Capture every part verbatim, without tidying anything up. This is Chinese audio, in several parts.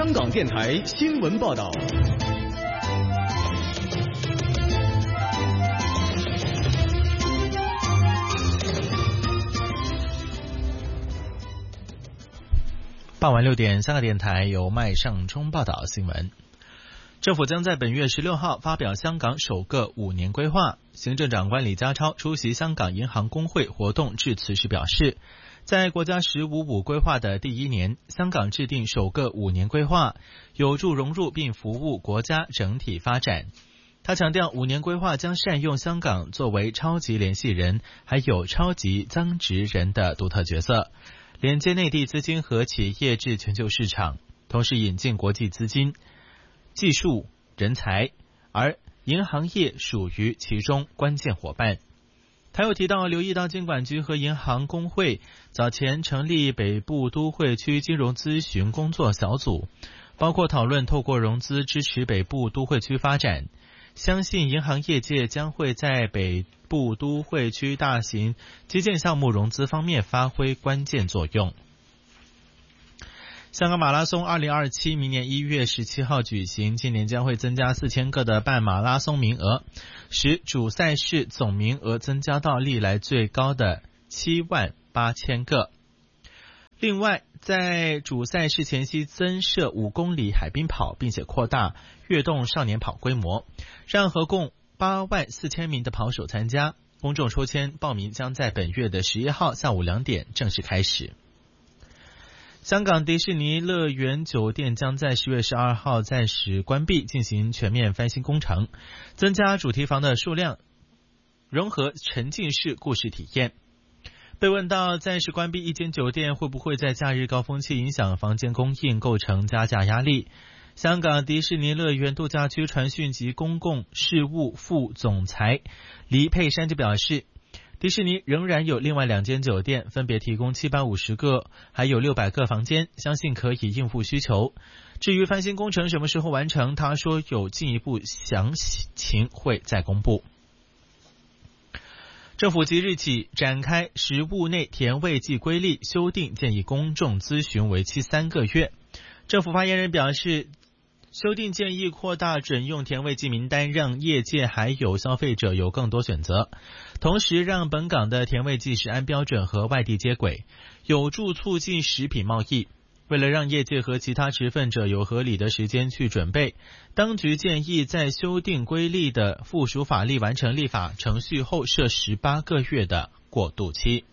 香港电台新闻报道。 傍晚六点，香港电台由麦尚冲报道新闻。政府将在本月十六号发表香港首个五年规划。行政长官李家超出席香港银行工会活动致辞时表示，在国家十五五规划的第一年，香港制定首个五年规划，有助融入并服务国家整体发展。他强调，五年规划将善用香港作为超级联系人还有超级增值人的独特角色，连接内地资金和企业至全球市场，同时引进国际资金、技术、人才，而银行业属于其中关键伙伴。他又提到，留意到金管局和银行工会早前成立北部都会区金融咨询工作小组，包括讨论透过融资支持北部都会区发展，相信银行业界将会在北部都会区大型基建项目融资方面发挥关键作用。香港马拉松二零二七明年一月十七号举行，今年将会增加四千个的半马拉松名额，使主赛事总名额增加到历来最高的七万八千个。另外，在主赛事前夕增设五公里海滨跑，并且扩大跃动少年跑规模，让合共八万四千名的跑手参加。公众抽签报名将在本月的十一号下午两点正式开始。香港迪士尼乐园酒店将在十月十二号暂时关闭，进行全面翻新工程，增加主题房的数量，融合沉浸式故事体验。被问到暂时关闭一间酒店会不会在假日高峰期影响房间供应，构成加价压力，香港迪士尼乐园度假区传讯及公共事务副总裁黎佩珊就表示，迪士尼仍然有另外两间酒店，分别提供七百五十个还有六百个房间，相信可以应付需求。至于翻新工程什么时候完成，他说有进一步详情会再公布。政府即日起展开食物内甜味剂规例修订建议公众咨询，为期三个月。政府发言人表示，修订建议扩大准用甜味剂名单，让业界还有消费者有更多选择，同时让本港的甜味剂食安标准和外地接轨，有助促进食品贸易。为了让业界和其他持份者有合理的时间去准备，当局建议在修订规例的附属法例完成立法程序后设十八个月的过渡期。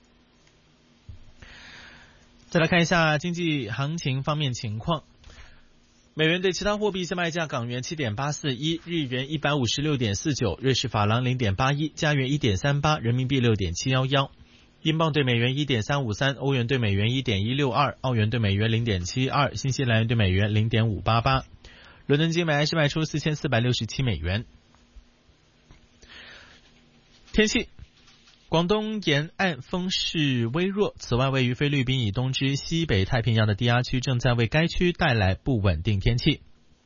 再来看一下经济行情方面情况。美元对其他货币现卖价：港元 七点八四一， 日元 一百五十六点四九， 瑞士法郎 零点八一， 加元 一点三八， 人民币 六点七一一， 英镑对美元 一点三五三， 欧元对美元 一点一六二， 澳元对美元 零点七二， 新西兰元对美元 零点五八八。 伦敦金买是卖出四千四百六十七美元。天气，广东沿岸风势微弱，此外位于菲律宾以东之西北太平洋的低压区正在为该区带来不稳定天气。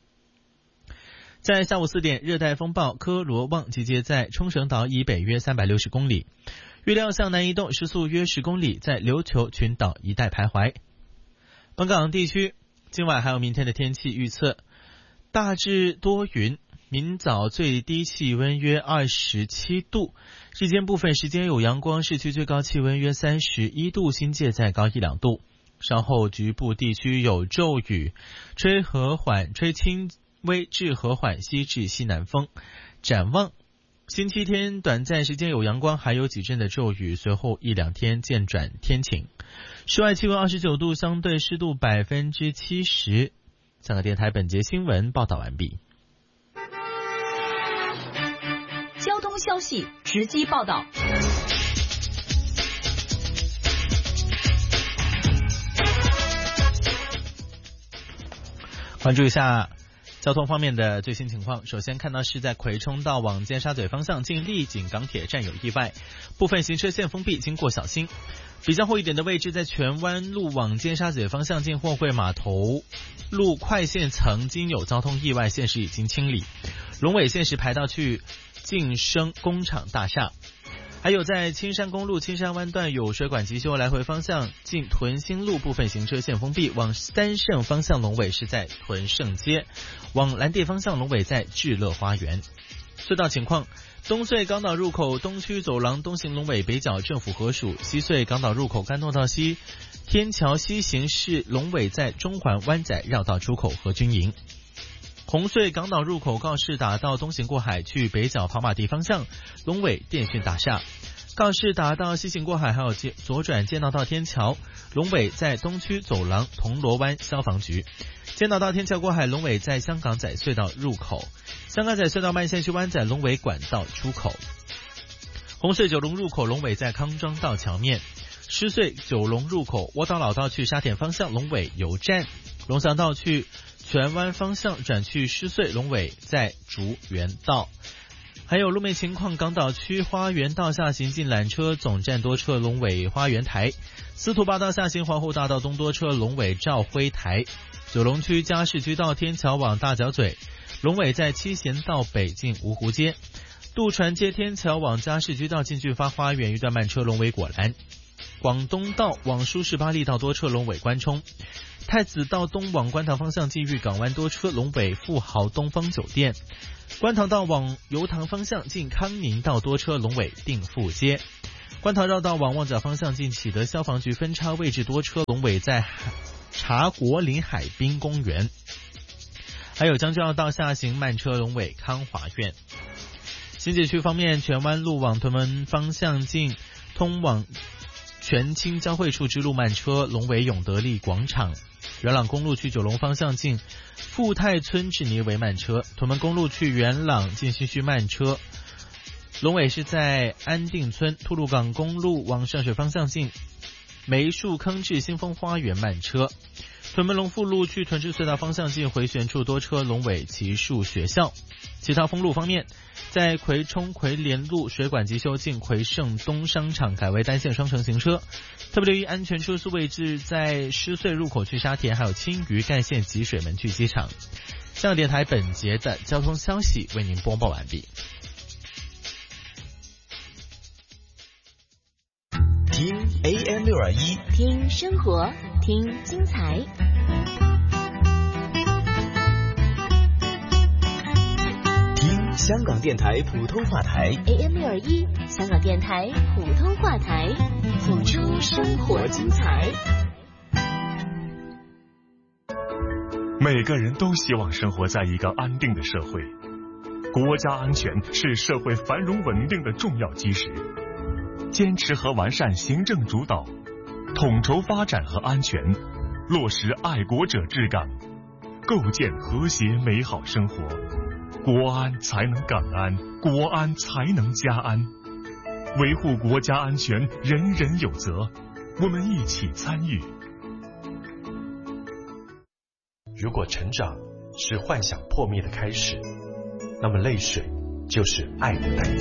在下午四点，热带风暴科罗旺集结在冲绳岛以北约三百六十公里，预料向南移动，时速约十公里，在琉球群岛一带徘徊。本港地区今晚还有明天的天气预测，大致多云，明早最低气温约二十七度，日间部分时间有阳光，市区最高气温约三十一度，新界再高一两度。稍后局部地区有骤雨，吹和缓，吹轻微至和缓西至西南风。展望星期天短暂时间有阳光，还有几阵的骤雨，随后一两天渐转天晴。室外气温二十九度，相对湿度百分之七十。香港电台本节新闻报道完毕。 交通消息直击报道。 关注一下交通方面的最新情况。首先看到是在葵涌道往尖沙咀方向近丽景港铁站有意外，部分行车线封闭，经过小心。比较后一点的位置，在荃湾路往尖沙咀方向近货柜码头路快线曾经有交通意外，现时已经清理。龙尾现时排到去晋升工厂大厦。 还有在青山公路青山湾段有水管急修，来回方向进屯兴路部分行车线封闭，往三圣方向龙尾是在屯胜街，往蓝地方向龙尾在智乐花园。隧道情况，东隧港岛入口东区走廊东行龙尾北角政府合署，西隧港岛入口干诺道西天桥西行是龙尾在中环湾仔绕道出口和军营。红隧港岛入口告士打道东行过海去北角跑马地方向，龙尾电讯大厦。告士打道西行过海还有左转建道道天桥，龙尾在东区走廊铜锣湾消防局。建道道天桥过海，龙尾在香港仔隧道入口。香港仔隧道慢线去湾仔龙尾管道出口。红隧九龙入口龙尾在康庄道桥面。狮隧九龙入口窝道老道去沙田方向龙尾油站。龙翔道去荃湾方向转去狮隧龙尾在竹园道。还有路面情况，港岛区花园道下行进缆车总站多车龙尾花园台，司徒拔道下行皇后大道东多车龙尾兆辉台，九龙区嘉市居道天桥往大角咀龙尾在七贤道北进芜湖街，渡船街天桥往嘉市居道进俊发花园一段慢车龙尾果栏，广东道往舒适巴利道多车龙尾关冲，太子道东往观塘方向进裕港湾多车龙尾富豪东方酒店，观塘道往油塘方向进康宁道多车龙尾定富街，观塘绕道往旺角方向进启德消防局分叉位置多车龙尾在茶国林海滨公园。还有将军澳道下行慢车龙尾康华苑。新界区方面，荃湾路往屯门方向进通往全清交汇处之路慢车龙尾永德利广场，元朗公路去九龙方向进富泰村至泥围慢车，屯门公路去元朗进新墟慢车龙尾是在安定村，吐露港公路往上水方向进梅树坑至新丰花园慢车，屯门龙富路去屯至隧道方向进回旋处多车龙尾奇树学校。其他封路方面，在葵冲葵联路水管急修进葵盛东商场改为单线双程行车，特别留意安全车速位置在狮隧入口去沙田，还有青屿干线集水门去机场。香港电台本节的交通消息为您播报完毕。 听 A M 六二一， 听生活，听精彩。 听香港电台普通话台 A M 六二一，香港电台普通话台，谱出生活精彩。 每个人都希望生活在一个安定的社会，国家安全是社会繁荣稳定的重要基石。坚持和完善行政主导，统筹发展和安全，落实爱国者治港，构建和谐美好生活，国安才能港安，国安才能家安。维护国家安全，人人有责，我们一起参与。 如果成长是幻想破灭的开始，那么泪水就是爱的代价。